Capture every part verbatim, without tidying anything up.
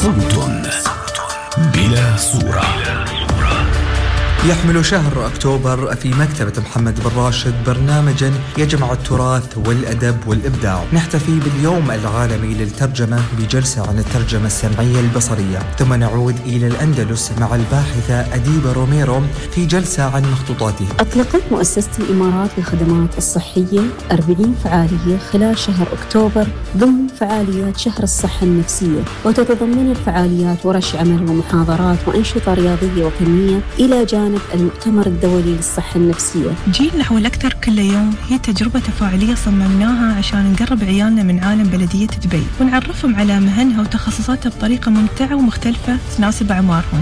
صوت بلا صورة. يحمل شهر أكتوبر في مكتبة محمد بن راشد برنامجاً يجمع التراث والأدب والإبداع. نحتفي باليوم العالمي للترجمة بجلسة عن الترجمة السمعية البصرية، ثم نعود إلى الأندلس مع الباحثة أديبة روميرو في جلسة عن مخطوطاته. أطلقت مؤسسة الإمارات للخدمات الصحية أربعين فعالية خلال شهر أكتوبر ضمن فعاليات شهر الصحة النفسية، وتتضمن الفعاليات ورش عمل ومحاضرات وأنشطة رياضية وفنية إلى جانب المؤتمر الدولي للصحة النفسية. جيل نحو الأكثر كل يوم هي تجربة تفاعلية صممناها عشان نقرب عيالنا من عالم بلدية دبي ونعرفهم على مهنها وتخصصاتها بطريقة ممتعة ومختلفة تناسب أعمارهم.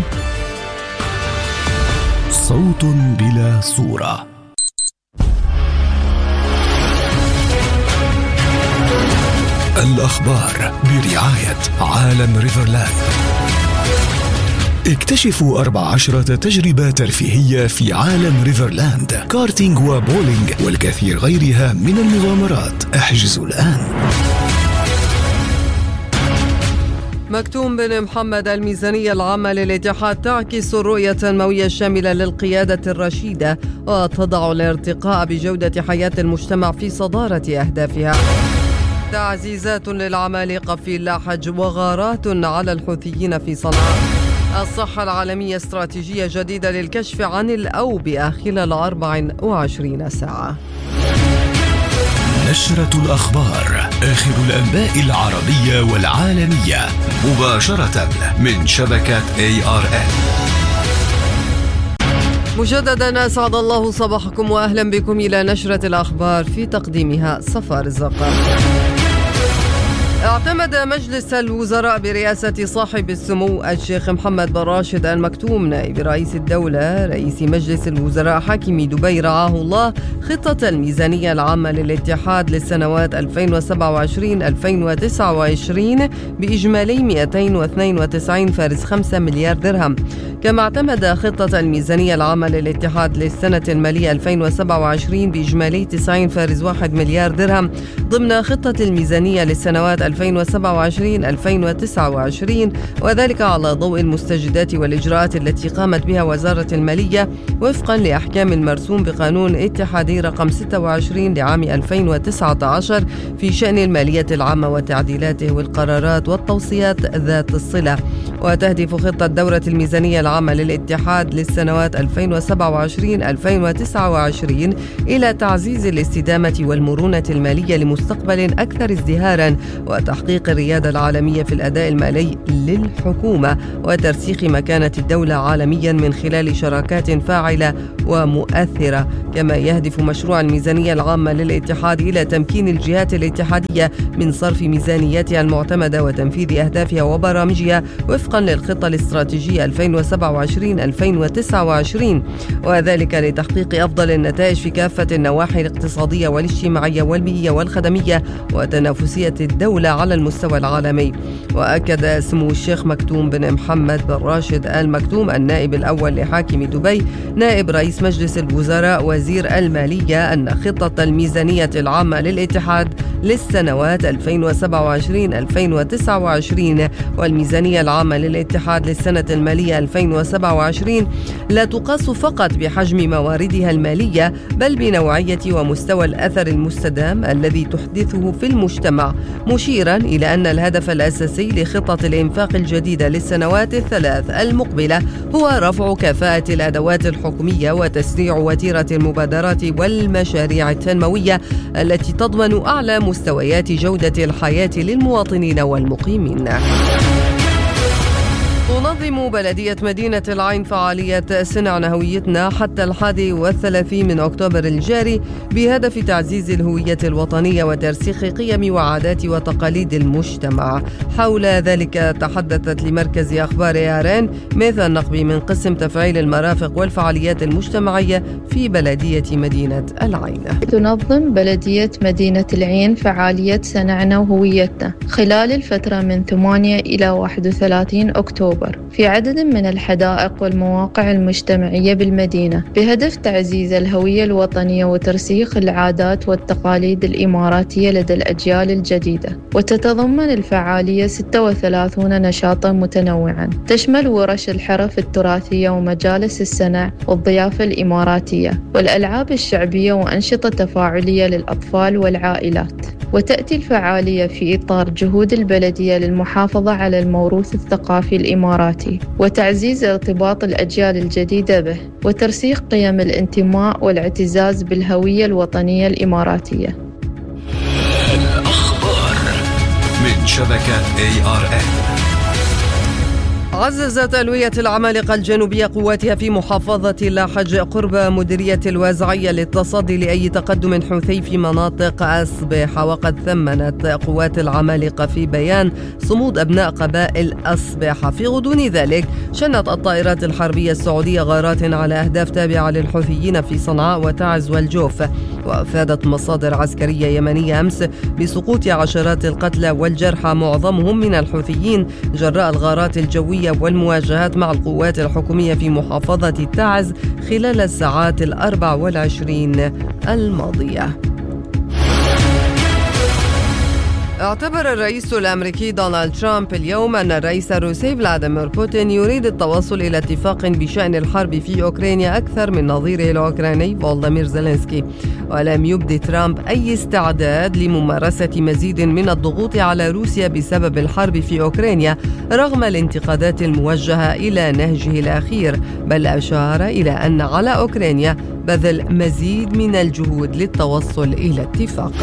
صوت بلا صورة. الأخبار برعاية عالم ريفرلاند. اكتشفوا أربع عشرة تجربة ترفيهية في عالم ريفرلاند، كارتينج وبولينج والكثير غيرها من المغامرات. احجزوا الآن. مكتوم بن محمد. الميزانية العامة للاتحاد تعكس الرؤية التنموية الشاملة للقيادة الرشيدة وتضع الارتقاء بجودة حياة المجتمع في صدارة أهدافها. تعزيزات للعمالقة في اللاحج وغارات على الحوثيين في صنعاء. الصحة العالمية استراتيجية جديدة للكشف عن الأوبئة خلال أربع وعشرين ساعة. نشرة الأخبار، آخر الأنباء العربية والعالمية مباشرة من شبكة إيه آر إن. مجددا أسعد الله صباحكم وأهلا بكم إلى نشرة الأخبار في تقديمها صفار الزقر. اعتمد مجلس الوزراء برئاسة صاحب السمو الشيخ محمد بن راشد آل مكتوم نائب رئيس الدولة رئيس مجلس الوزراء حاكم دبي رعاه الله خطة الميزانية العامة للاتحاد للسنوات ألفين وسبعة وعشرين ألفين وتسعة وعشرين بإجمالي مئتين واثنين وتسعين فاصلة خمسة مليار درهم. كما اعتمد خطة الميزانية العامة للاتحاد للسنة المالية ألفين وسبعة وعشرين بإجمالي تسعين فاصلة واحد مليار درهم ضمن خطة الميزانية للسنوات ألفين وسبعة وعشرين ألفين وتسعة وعشرين، وذلك على ضوء المستجدات والإجراءات التي قامت بها وزارة المالية وفقا لأحكام المرسوم بقانون اتحادي رقم ستة وعشرين لعام ألفين وتسعة عشر في شأن المالية العامة وتعديلاته والقرارات والتوصيات ذات الصلة. وتهدف خطة دورة الميزانية العامة للاتحاد للسنوات ألفين وسبعة وعشرين ألفين وتسعة وعشرين إلى تعزيز الاستدامة والمرونة المالية لمستقبل أكثر ازدهارا وتحقيق الريادة العالمية في الأداء المالي للحكومة وترسيخ مكانة الدولة عالميا من خلال شراكات فاعلة ومؤثرة. كما يهدف مشروع الميزانية العامة للاتحاد إلى تمكين الجهات الاتحادية من صرف ميزانياتها المعتمدة وتنفيذ أهدافها وبرامجها وفقا للخطة الاستراتيجية ألفين وسبعة وعشرين ألفين وتسعة وعشرين، وذلك لتحقيق أفضل النتائج في كافة النواحي الاقتصادية والاجتماعية والبيئية والخدمية وتنافسية الدولة على المستوى العالمي. وأكد سمو الشيخ مكتوم بن محمد بن راشد آل مكتوم النائب الأول لحاكم دبي نائب رئيس مجلس الوزراء وزير المالية أن خطة الميزانية العامة للاتحاد للسنوات ألفين وسبعة وعشرين ألفين وتسعة وعشرين والميزانية العامة للاتحاد للسنة المالية ألفين وسبعة وعشرين لا تقاس فقط بحجم مواردها المالية بل بنوعية ومستوى الأثر المستدام الذي تحدثه في المجتمع، مشيرا إلى أن الهدف الأساسي لخطة الإنفاق الجديدة للسنوات الثلاث المقبلة هو رفع كفاءة الأدوات الحكومية وتسريع وتيرة المبادرات والمشاريع التنموية التي تضمن أعلى مستويات جودة الحياة للمواطنين والمقيمين. تنظم بلدية مدينة العين فعالية صنع هويتنا حتى الحادي والثلاثين من أكتوبر الجاري بهدف تعزيز الهوية الوطنية وترسيخ قيم وعادات وتقاليد المجتمع. حول ذلك تحدثت لمركز أخبار إيران ميثا النقبي من قسم تفعيل المرافق والفعاليات المجتمعية في بلدية مدينة العين. تنظم بلدية مدينة العين فعالية صنعنا هويتنا خلال الفترة من ثمانية إلى واحد وثلاثين أكتوبر أكبر في عدد من الحدائق والمواقع المجتمعية بالمدينة بهدف تعزيز الهوية الوطنية وترسيخ العادات والتقاليد الإماراتية لدى الأجيال الجديدة. وتتضمن الفعالية ستة وثلاثين نشاطاً متنوعاً تشمل ورش الحرف التراثية ومجالس الصنع والضيافة الإماراتية والألعاب الشعبية وأنشطة تفاعلية للأطفال والعائلات. وتأتي الفعالية في إطار جهود البلدية للمحافظة على الموروث الثقافي الإماراتي وتعزيز ارتباط الأجيال الجديدة به وترسيخ قيم الانتماء والاعتزاز بالهوية الوطنية الإماراتية. الأخبار من شبكة إيه آر إن. عززت ألوية العمالقة الجنوبية قواتها في محافظة لاحج قرب مديرية الوازعية للتصدي لأي تقدم حوثي في مناطق أصبح. وقد ثمنت قوات العمالقة في بيان صمود أبناء قبائل أصبح. في غضون ذلك شنت الطائرات الحربية السعودية غارات على أهداف تابعة للحوثيين في صنعاء وتعز والجوف. وأفادت مصادر عسكرية يمنية أمس بسقوط عشرات القتلى والجرحى معظمهم من الحوثيين جراء الغارات الجوية والمواجهات مع القوات الحكومية في محافظة تعز خلال الساعات الأربع والعشرين الماضية. اعتبر الرئيس الأمريكي دونالد ترامب اليوم أن الرئيس الروسي فلاديمير بوتين يريد التوصل إلى اتفاق بشأن الحرب في أوكرانيا أكثر من نظيره الأوكراني فولوديمير زيلينسكي. ولم يبدي ترامب أي استعداد لممارسة مزيد من الضغوط على روسيا بسبب الحرب في أوكرانيا رغم الانتقادات الموجهة إلى نهجه الأخير، بل أشار إلى أن على أوكرانيا بذل مزيد من الجهود للتوصل إلى اتفاق.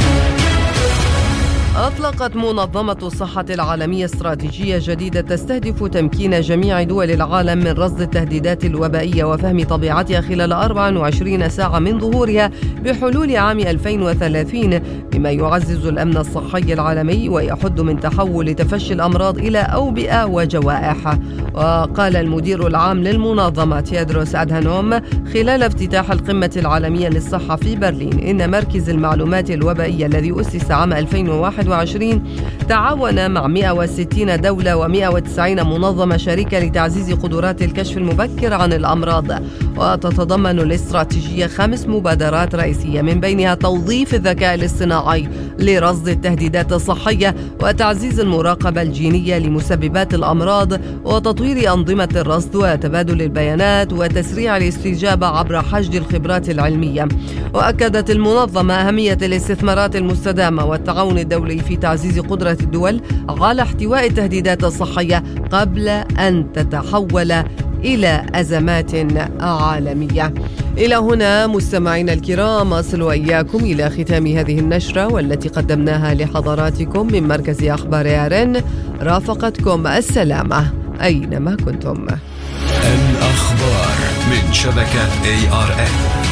أطلقت منظمة الصحة العالمية استراتيجية جديدة تستهدف تمكين جميع دول العالم من رصد التهديدات الوبائية وفهم طبيعتها خلال أربع وعشرين ساعة من ظهورها بحلول عام ألفين وثلاثين، بما يعزز الأمن الصحي العالمي ويحد من تحول تفشي الأمراض إلى أوبئة وجوائح. وقال المدير العام للمنظمة تيدروس أدهانوم خلال افتتاح القمة العالمية للصحة في برلين إن مركز المعلومات الوبائية الذي أسس عام ألفين وواحد وعشرين تعاون مع مئة وستين دولة ومئة وتسعين منظمة شريكة لتعزيز قدرات الكشف المبكر عن الأمراض. وتتضمن الاستراتيجية خمس مبادرات رئيسية من بينها توظيف الذكاء الاصطناعي لرصد التهديدات الصحية وتعزيز المراقبة الجينية لمسببات الأمراض وتطوير أنظمة الرصد وتبادل البيانات وتسريع الاستجابة عبر حشد الخبرات العلمية. وأكدت المنظمة أهمية الاستثمارات المستدامة والتعاون الدولي في تعزيز قدرة الدول على احتواء التهديدات الصحية قبل أن تتحول إلى أزمات عالمية. إلى هنا مستمعينا الكرام أصل وإياكم إلى ختام هذه النشرة والتي قدمناها لحضراتكم من مركز أخبار آرن. رافقتكم السلامة أينما كنتم. الأخبار من شبكة إيه آر إن.